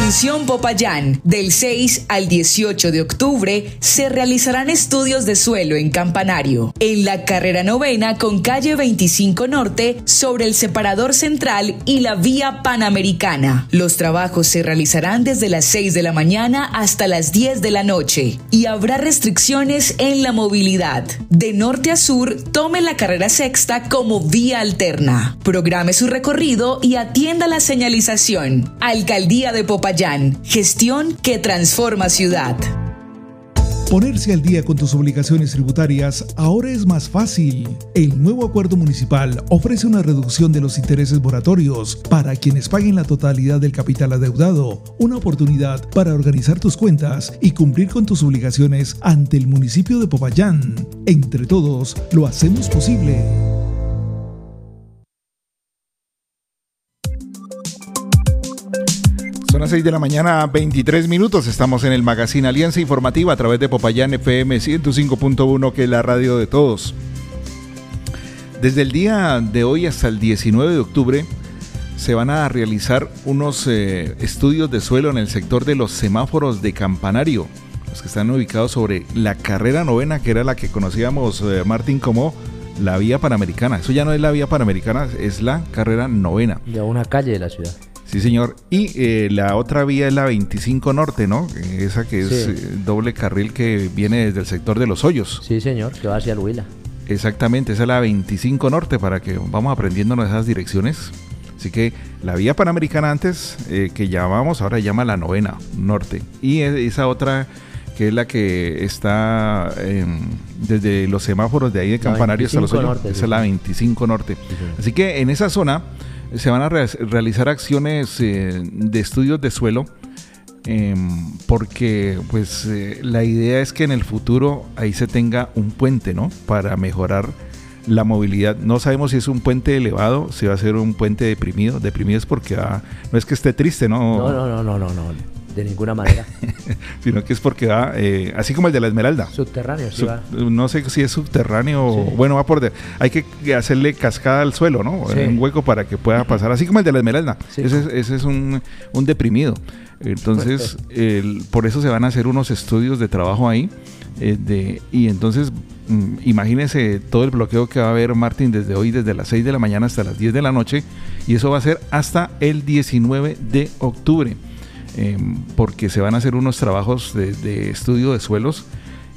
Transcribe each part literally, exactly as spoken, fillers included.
Atención Popayán, del seis al dieciocho de octubre se realizarán estudios de suelo en Campanario, en la carrera novena con calle veinticinco Norte sobre el separador central y la vía Panamericana. Los trabajos se realizarán desde las seis de la mañana hasta las diez de la noche y habrá restricciones en la movilidad. De norte a sur, tome la carrera sexta como vía alterna. Programe su recorrido y atienda la señalización. Alcaldía de Popayán, gestión que transforma ciudad. Ponerse al día con tus obligaciones tributarias ahora es más fácil. El nuevo acuerdo municipal ofrece una reducción de los intereses moratorios para quienes paguen la totalidad del capital adeudado, una oportunidad para organizar tus cuentas y cumplir con tus obligaciones ante el municipio de Popayán. Entre todos, lo hacemos posible. Son las seis de la mañana, veintitrés minutos. Estamos en el Magazine Alianza Informativa a través de Popayán F M ciento cinco punto uno, que es la radio de todos. Desde el día de hoy hasta el diecinueve de octubre se van a realizar unos eh, estudios de suelo en el sector de los semáforos de Campanario, los que están ubicados sobre la carrera novena, que era la que conocíamos, eh, Martín, como la vía Panamericana. Eso ya no es la vía Panamericana, es la carrera novena. De una calle de la ciudad. Sí, señor. Y eh, la otra vía es la veinticinco Norte, ¿no? Esa que es sí. eh, doble carril que viene desde el sector de Los Hoyos. Sí, señor, que va hacia el Huila. Exactamente, esa es la veinticinco Norte, para que vamos aprendiéndonos esas direcciones. Así que la vía Panamericana antes, eh, que llamábamos, ahora se llama la novena Norte. Y esa otra, que es la que está eh, desde los semáforos de ahí de Campanario hasta Los Hoyos, norte, esa sí. es la veinticinco Norte. Sí, sí. Así que en esa zona se van a re- realizar acciones eh, de estudios de suelo, eh, porque pues eh, la idea es que en el futuro ahí se tenga un puente, ¿no? Para mejorar la movilidad. No sabemos si es un puente elevado, si va a ser un puente deprimido. Deprimido es porque va, no es que esté triste, ¿no? No, no, no, no, no, no. De ninguna manera. Sino que es porque va, eh, así como el de la Esmeralda. Subterráneo, sí Sub, va. No sé si es subterráneo o, sí. bueno, va por... De, hay que hacerle cascada al suelo, ¿no? Sí. Un hueco para que pueda pasar, así como el de la Esmeralda. Sí. Ese, ese es un, un deprimido. Entonces, el, por eso se van a hacer unos estudios de trabajo ahí. Eh, de, y entonces, mm, imagínense todo el bloqueo que va a haber, Martín, desde hoy, desde las seis de la mañana hasta las diez de la noche. Y eso va a ser hasta el diecinueve de octubre. Eh, porque se van a hacer unos trabajos de, de estudio de suelos,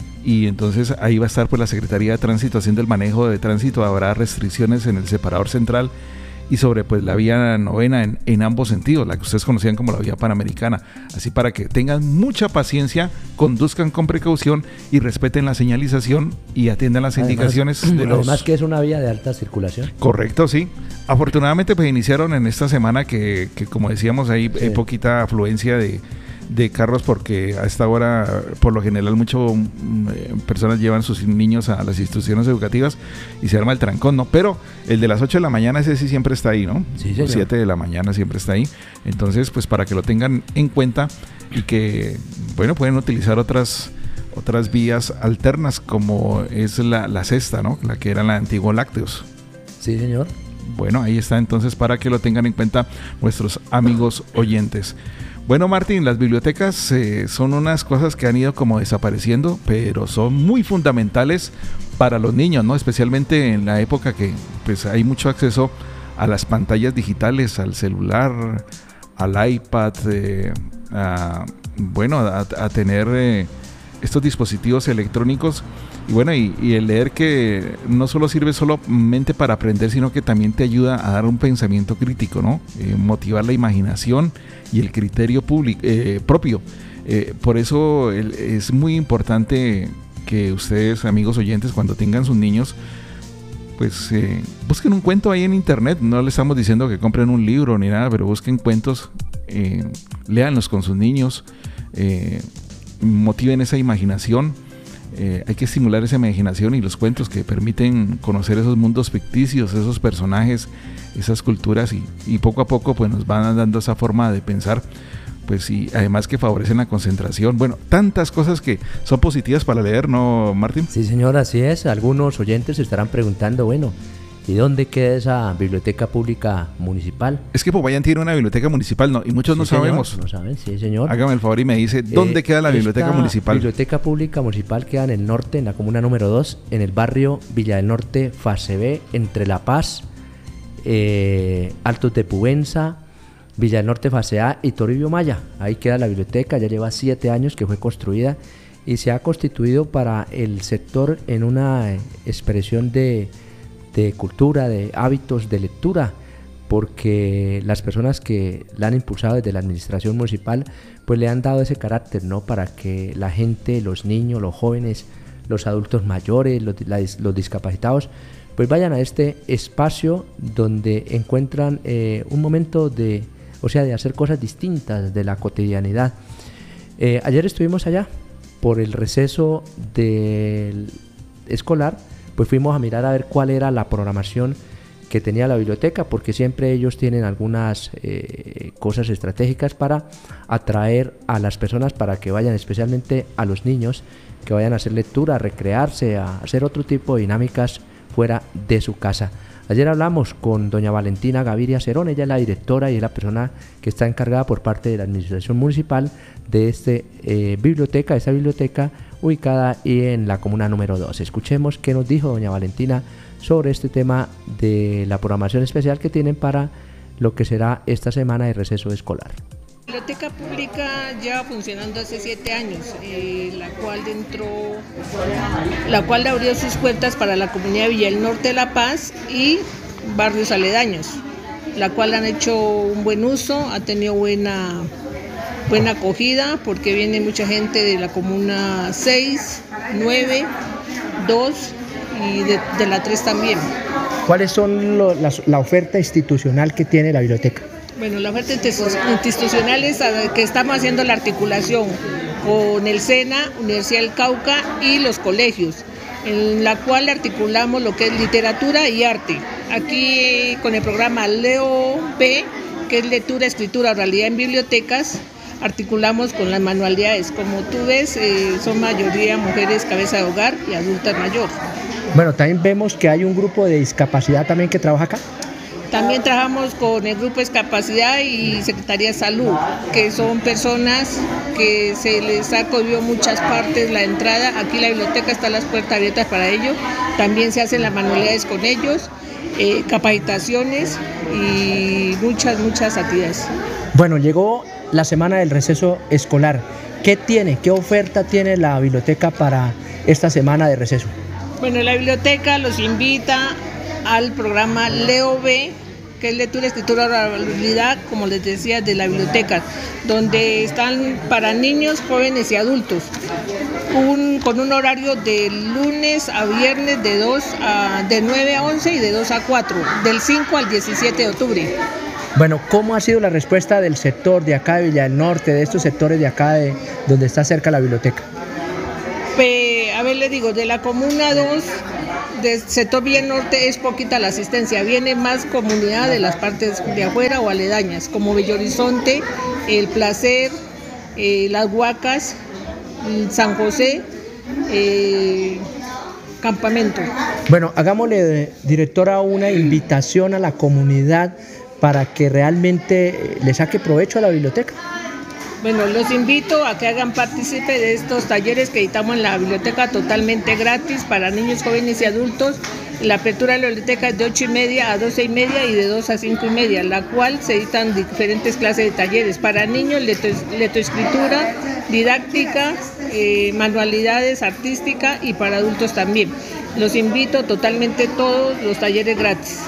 y entonces ahí va a estar pues la Secretaría de Tránsito haciendo el manejo de tránsito. Habrá restricciones en el separador central y sobre pues la vía novena en, en ambos sentidos, la que ustedes conocían como la vía Panamericana. Así para que tengan mucha paciencia, conduzcan con precaución y respeten la señalización y atiendan las además, indicaciones de los... Además que es una vía de alta circulación. Correcto, sí. Afortunadamente pues iniciaron en esta semana que, que como decíamos hay sí. poquita afluencia de, de carros, porque a esta hora por lo general mucho eh, personas llevan sus niños a las instituciones educativas y se arma el trancón, ¿no? Pero el de las ocho de la mañana, ese sí siempre está ahí, ¿no? Sí, señor. siete de la mañana siempre está ahí. Entonces pues para que lo tengan en cuenta y que, bueno, pueden utilizar otras otras vías alternas, como es la, la sexta, ¿no? La que era la antigua Lácteos. Sí, señor. Bueno, ahí está entonces para que lo tengan en cuenta nuestros amigos oyentes. Bueno, Martín, las bibliotecas eh, son unas cosas que han ido como desapareciendo, pero son muy fundamentales para los niños, ¿no? Especialmente en la época que pues hay mucho acceso a las pantallas digitales, al celular, al iPad, eh, a, bueno, a, a tener eh, estos dispositivos electrónicos. Y bueno, y, y el leer, que no solo sirve solamente para aprender, sino que también te ayuda a dar un pensamiento crítico, ¿no? Eh, motivar la imaginación y el criterio público, eh, propio. Eh, por eso el, es muy importante que ustedes, amigos oyentes, cuando tengan sus niños, pues eh, busquen un cuento ahí en internet. No les estamos diciendo que compren un libro ni nada, pero busquen cuentos, eh, léanlos con sus niños, eh, motiven esa imaginación. Eh, hay que estimular esa imaginación y los cuentos que permiten conocer esos mundos ficticios, esos personajes, esas culturas, y, y poco a poco pues nos van dando esa forma de pensar, pues, y además que favorecen la concentración. Bueno, tantas cosas que son positivas para leer, ¿no, Martín? Sí, señor, así es. Algunos oyentes se estarán preguntando, bueno, ¿Y dónde queda esa biblioteca pública municipal? Es que Popayán tiene una biblioteca municipal, ¿no? Y muchos Sí, no señor, sabemos. No saben, sí, señor. Hágame el favor y me dice, ¿dónde Eh, queda la biblioteca esta municipal? Biblioteca pública municipal queda en el norte, en la comuna número dos, en el barrio Villa del Norte, fase B, entre La Paz, eh, Altos de Pubenza, Villa del Norte, fase A y Toribio Maya. Ahí queda la biblioteca, ya lleva siete años que fue construida y se ha constituido para el sector en una eh, expresión de, de cultura, de hábitos, de lectura, porque las personas que la han impulsado desde la administración municipal pues le han dado ese carácter, ¿no? Para que la gente, los niños, los jóvenes, los adultos mayores, los, la, los discapacitados pues vayan a este espacio donde encuentran eh, un momento de, o sea, de hacer cosas distintas de la cotidianidad. Eh, ayer estuvimos allá por el receso del escolar, pues fuimos a mirar a ver cuál era la programación que tenía la biblioteca, porque siempre ellos tienen algunas eh, cosas estratégicas para atraer a las personas para que vayan, especialmente a los niños, que vayan a hacer lectura, a recrearse, a hacer otro tipo de dinámicas fuera de su casa. Ayer hablamos con doña Valentina Gaviria Cerón, ella es la directora y es la persona que está encargada por parte de la administración municipal de esta eh, biblioteca, esta biblioteca ubicada en la comuna número dos. Escuchemos qué nos dijo doña Valentina sobre este tema de la programación especial que tienen para lo que será esta semana de receso escolar. La biblioteca pública lleva funcionando hace siete años, eh, la cual dentro, la cual abrió sus puertas para la comunidad de Villa del Norte de La Paz y barrios aledaños, la cual han hecho un buen uso, ha tenido buena, buena acogida, porque viene mucha gente de la comuna seis, nueve, dos y de, de la tres también. ¿Cuáles son lo, la, la oferta institucional que tiene la biblioteca? Bueno, la oferta institucional es que estamos haciendo la articulación con el SENA, Universidad del Cauca y los colegios, en la cual articulamos lo que es literatura y arte. Aquí con el programa Leo B, que es lectura, escritura, oralidad en bibliotecas, articulamos con las manualidades. Como tú ves, eh, son mayoría mujeres cabeza de hogar y adultas mayores. Bueno, también vemos que hay un grupo de discapacidad también que trabaja acá. También trabajamos con el Grupo de Discapacidad y Secretaría de Salud, que son personas que se les ha cohibido muchas partes la entrada. Aquí la biblioteca está las puertas abiertas para ello. También se hacen las manualidades con ellos, eh, capacitaciones y muchas, muchas actividades. Bueno, llegó la semana del receso escolar. ¿Qué tiene, qué oferta tiene la biblioteca para esta semana de receso? Bueno, la biblioteca los invita al programa Leo B, que es lectura, escritura, oralidad, como les decía, de la biblioteca, donde están para niños, jóvenes y adultos, un, con un horario de lunes a viernes de, dos a, de nueve a once y de dos a cuatro, del cinco al diecisiete de octubre. Bueno, ¿cómo ha sido la respuesta del sector de acá de Villa del Norte, de estos sectores de acá de donde está cerca la biblioteca? Pues, a ver, les digo, de la comuna dos, del sector Villa del Norte es poquita la asistencia, viene más comunidad de las partes de afuera o aledañas, como Bello Horizonte, El Placer, eh, Las Huacas, San José, eh, Campamento. Bueno, hagámosle, directora, una invitación a la comunidad para que realmente le saque provecho a la biblioteca. Bueno, los invito a que hagan partícipe de estos talleres que editamos en la biblioteca totalmente gratis para niños, jóvenes y adultos. La apertura de la biblioteca es de ocho y media a doce y media y de dos a cinco y media, la cual se editan diferentes clases de talleres para niños, lectoescritura, didáctica, eh, manualidades, artística y para adultos también. Los invito totalmente todos los talleres gratis.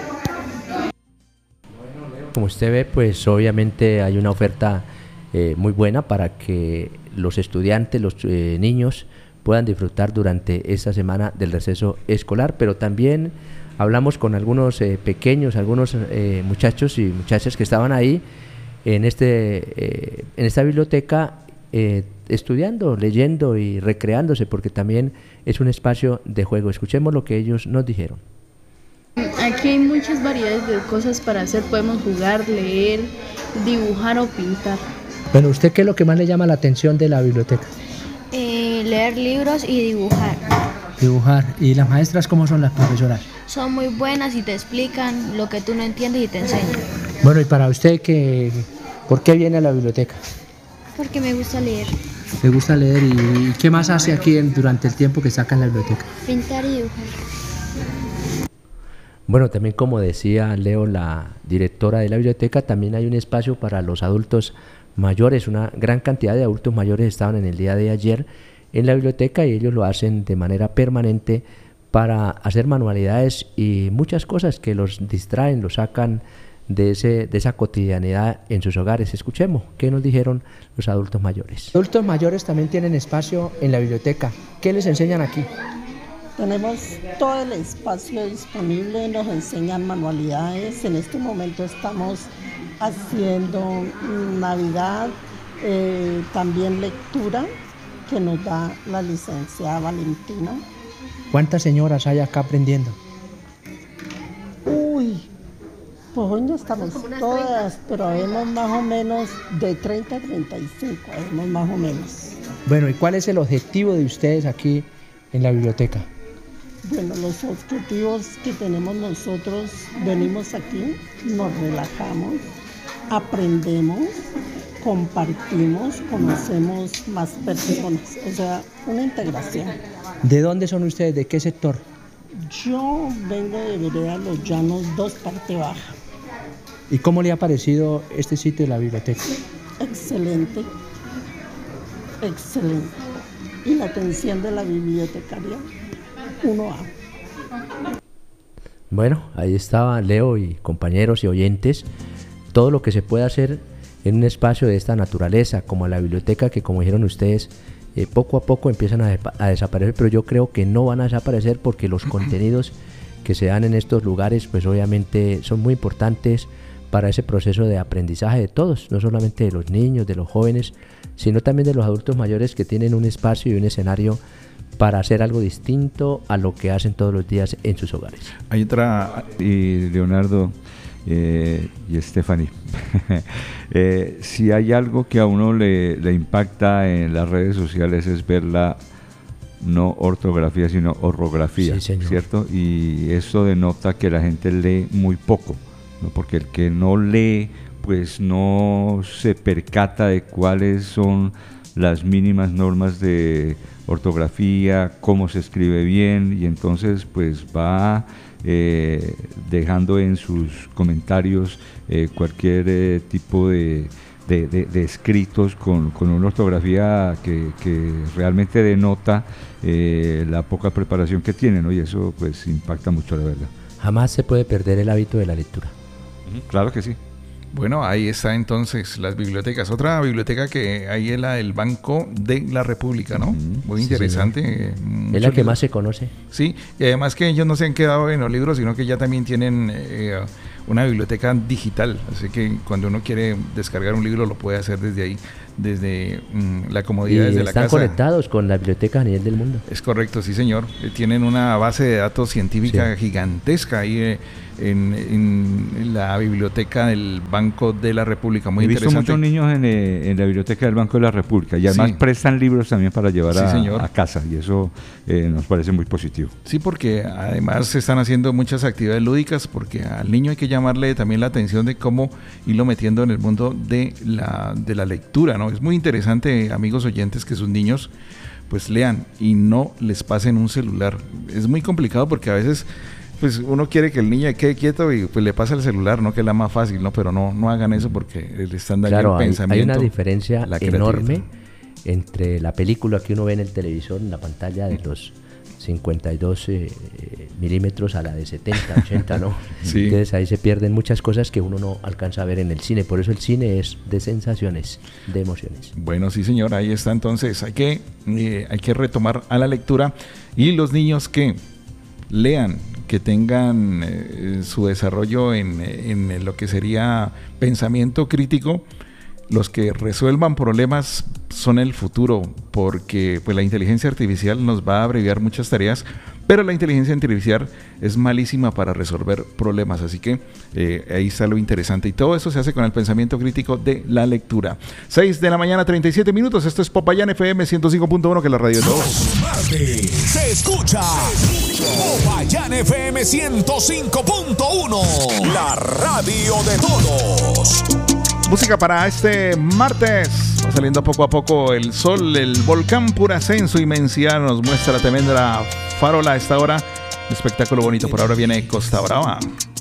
Como usted ve, pues obviamente hay una oferta Eh, muy buena para que los estudiantes, los eh, niños puedan disfrutar durante esta semana del receso escolar, pero también hablamos con algunos eh, pequeños, algunos eh, muchachos y muchachas que estaban ahí en, este, eh, en esta biblioteca eh, estudiando, leyendo y recreándose, porque también es un espacio de juego. Escuchemos lo que ellos nos dijeron. Aquí hay muchas variedades de cosas para hacer, podemos jugar, leer, dibujar o pintar. Bueno, ¿usted qué es lo que más le llama la atención de la biblioteca? Eh, leer libros y dibujar. Dibujar. ¿Y las maestras cómo son las profesoras? son muy buenas y te explican lo que tú no entiendes y te enseñan. Bueno, y para usted, ¿qué, ¿por qué viene a la biblioteca? Porque me gusta leer. ¿Le gusta leer y, y qué más hace aquí en, durante el tiempo que saca en la biblioteca? Pintar y dibujar. Bueno, también como decía Leo, la directora de la biblioteca, también hay un espacio para los adultos mayores. Una gran cantidad de adultos mayores estaban en el día de ayer en la biblioteca y ellos lo hacen de manera permanente para hacer manualidades y muchas cosas que los distraen, los sacan de, ese, de esa cotidianidad en sus hogares. Escuchemos qué nos dijeron los adultos mayores. Los adultos mayores también tienen espacio en la biblioteca. ¿Qué les enseñan aquí? Tenemos todo el espacio disponible, nos enseñan manualidades. En este momento estamos haciendo Navidad, eh, también lectura que nos da la licenciada Valentina. ¿Cuántas señoras hay acá aprendiendo? Uy, pues hoy no estamos todas, pero vemos más o menos de treinta a treinta y cinco, vemos más o menos. Bueno, ¿y cuál es el objetivo de ustedes aquí en la biblioteca? Bueno, los objetivos que tenemos nosotros, venimos aquí, nos relajamos, aprendemos, compartimos, conocemos más personas, o sea, una integración. ¿De dónde son ustedes? ¿De qué sector? Yo vengo de Vereda Los Llanos dos, parte baja. ¿Y cómo le ha parecido este sitio de la biblioteca? Excelente, excelente. Y la atención de la bibliotecaria, uno A. Bueno, ahí estaba Leo y compañeros y oyentes, todo lo que se puede hacer en un espacio de esta naturaleza, como la biblioteca, que como dijeron ustedes, eh, poco a poco empiezan a, a desaparecer, pero yo creo que no van a desaparecer porque los contenidos que se dan en estos lugares, pues obviamente son muy importantes para ese proceso de aprendizaje de todos, no solamente de los niños, de los jóvenes, sino también de los adultos mayores que tienen un espacio y un escenario para hacer algo distinto a lo que hacen todos los días en sus hogares. Hay otra... Y Leonardo eh, y Stephanie, eh, si hay algo que a uno le, le impacta en las redes sociales es ver la no ortografía, sino orografía, sí, ¿cierto? Y eso denota que la gente lee muy poco, ¿no? Porque el que no lee, pues no se percata de cuáles son las mínimas normas de ortografía, cómo se escribe bien, y entonces pues va eh, dejando en sus comentarios eh, cualquier eh, tipo de, de, de, de escritos con, con una ortografía que, que realmente denota eh, la poca preparación que tienen, ¿no? Y eso pues impacta mucho, la verdad. Jamás se puede perder el hábito de la lectura. Claro que sí. Bueno, ahí está entonces las bibliotecas. Otra biblioteca que ahí es la del Banco de la República, ¿no? Muy interesante. Sí, es la que más se conoce. Sí, y además que ellos no se han quedado en los libros, sino que ya también tienen eh, una biblioteca digital. Así que cuando uno quiere descargar un libro lo puede hacer desde ahí, desde mm, la comodidad, y desde la casa. Están conectados con las bibliotecas a nivel del mundo. Es correcto, sí señor. Eh, tienen una base de datos científica sí. gigantesca ahí eh, en, en la biblioteca del Banco de la República. Muy He visto interesante. muchos niños en, eh, en la biblioteca del Banco de la República y además sí. prestan libros también para llevar sí, a, a casa, y eso eh, nos parece muy positivo. Sí, porque además se están haciendo muchas actividades lúdicas, porque al niño hay que llamarle también la atención de cómo irlo metiendo en el mundo de la, de la lectura, ¿no? Es muy interesante, amigos oyentes, que sus niños pues lean y no les pasen un celular. Es muy complicado porque a veces pues uno quiere que el niño quede quieto y pues le pasa el celular, ¿no? Que es la más fácil, ¿no? Pero no, no hagan eso porque le están dañando claro, el hay, pensamiento. hay una diferencia la enorme entre la película que uno ve en el televisor, en la pantalla de los cincuenta y dos eh, milímetros a la de setenta, ochenta, ¿no? Sí. Entonces ahí se pierden muchas cosas que uno no alcanza a ver en el cine. Por eso el cine es de sensaciones, de emociones. Bueno, sí señor, ahí está. Entonces hay que, eh, hay que retomar a la lectura, y los niños que lean, que tengan eh, su desarrollo en, en lo que sería pensamiento crítico, los que resuelvan problemas son el futuro, porque pues la inteligencia artificial nos va a abreviar muchas tareas, pero la inteligencia artificial es malísima para resolver problemas, así que eh, ahí está lo interesante, y todo eso se hace con el pensamiento crítico de la lectura. seis de la mañana, treinta y siete minutos, esto es Popayán F M ciento cinco punto uno, que es la radio de todos. tarde se escucha Popayán F M ciento cinco punto uno, la radio de todos. Música para este martes. Va saliendo poco a poco el sol. El volcán Puracé en su inmensidad nos muestra la tremenda farola a esta hora. Un espectáculo bonito. Por ahora viene Costa Brava.